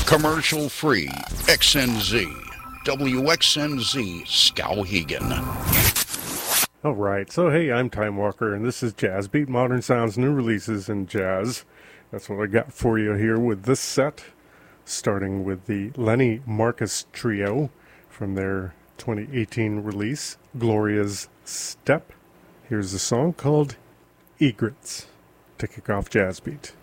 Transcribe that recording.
Commercial-free XNZ, WXNZ Skowhegan. All right, so hey, I'm Time Walker, and this is Jazz Beat, modern sounds, new releases in jazz. That's what I got for you here with this set, starting with the Lenny Marcus Trio from their 2018 release, Gloria's Step. Here's a song called Egrets to kick off Jazz Beat.